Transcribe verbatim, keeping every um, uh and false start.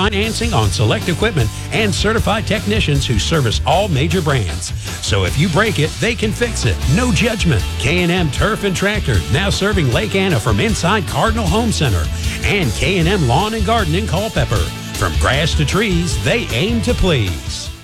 financing on select equipment, and certified technicians who service all major brands. So if you break it, they can fix it. No judgment. K and M Turf and Tractor, now serving Lake Anna from inside Cardinal Home Center. And K and M Lawn and Garden in Culpeper. From grass to trees, they aim to please.